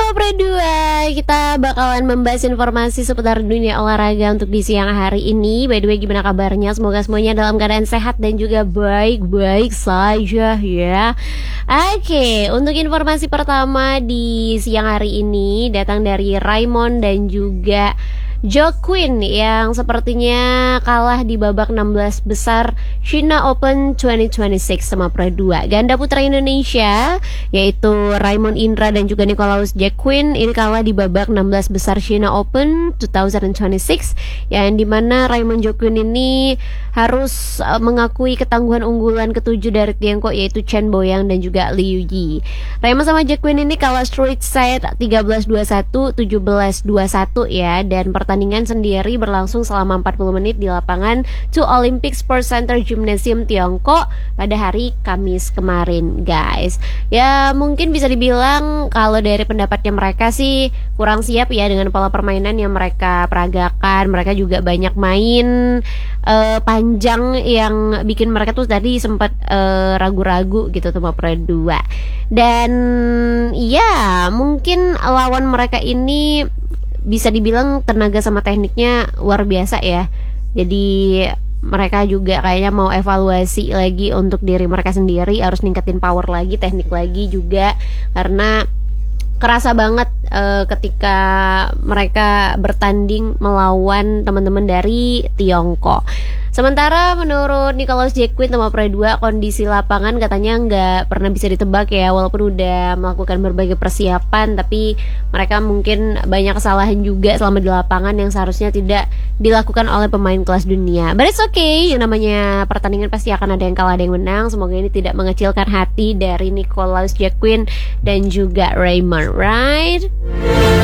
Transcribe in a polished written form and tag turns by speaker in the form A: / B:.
A: Sama Pro 2, kita bakalan membahas informasi seputar dunia olahraga untuk di siang hari ini. By the way, gimana kabarnya? Semoga semuanya dalam keadaan sehat dan juga baik-baik saja ya. Oke, untuk informasi pertama di siang hari ini datang dari Raymond dan juga Jo Quinn yang sepertinya kalah di babak 16 besar China Open 2026 sama Pro 2. Ganda putra Indonesia yaitu Raymond Indra dan juga Nicolaus Jacquin ini kalah di babak 16 besar China Open 2026, yang dimana Raymond Jacquin ini harus mengakui ketangguhan unggulan ketujuh dari Tiongkok yaitu Chen Boyang dan juga Liu Yi. Raymond sama Jacquin ini kalah straight set 13-21, 17-21 ya, dan pertandingan sendiri berlangsung selama 40 menit di lapangan Two Olympic Sports Center Gymnasium Tiongkok pada hari Kamis kemarin, guys. Ya mungkin bisa dibilang kalau dari pendapatnya mereka sih kurang siap ya dengan pola permainan yang mereka peragakan. Mereka juga banyak main panjang yang bikin mereka tuh tadi sempat ragu-ragu gitu tuh Pro 2. Dan ya mungkin lawan mereka ini bisa dibilang tenaga sama tekniknya luar biasa ya. Jadi mereka juga kayaknya mau evaluasi lagi untuk diri mereka sendiri, harus ningkatin power lagi, teknik lagi juga, karena kerasa banget ketika mereka bertanding melawan teman-teman dari Tiongkok. Sementara menurut Nicolaus Jacquin sama Pro 2, kondisi lapangan katanya nggak pernah bisa ditebak ya. Walaupun udah melakukan berbagai persiapan, tapi mereka mungkin banyak kesalahan juga selama di lapangan yang seharusnya tidak dilakukan oleh pemain kelas dunia. But it's okay, yang namanya pertandingan pasti akan ada yang kalah ada yang menang. Semoga ini tidak mengecilkan hati dari Nicolaus Jacquin dan juga Raymond, right?